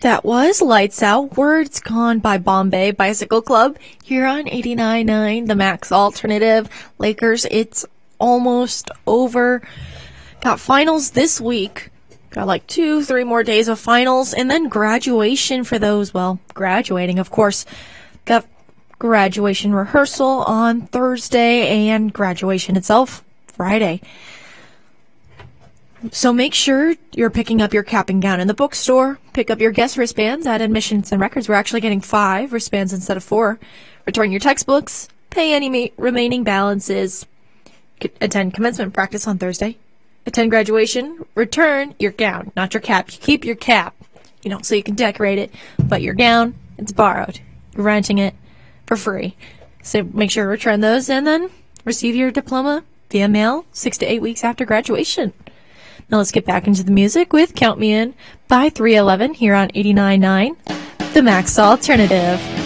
That was Lights Out, Words Gone by Bombay Bicycle Club here on 89.9, the Max Alternative. Lakers, it's almost over. Got finals this week. Got like 2-3 more days of finals, and then graduation for those, well, graduating, of course. Got graduation rehearsal on Thursday and graduation itself Friday. So make sure you're picking up your cap and gown in the bookstore. Pick up your guest wristbands at Admissions and Records. We're actually getting 5 wristbands instead of 4. Return your textbooks. Pay any remaining balances. Attend commencement practice on Thursday. Attend graduation. Return your gown, not your cap. You keep your cap, so you can decorate it. But your gown, it's borrowed. You're renting it for free. So make sure to return those and then receive your diploma via mail 6 to 8 weeks after graduation. Now let's get back into the music with Count Me In by 311 here on 89.9, the Max Alternative.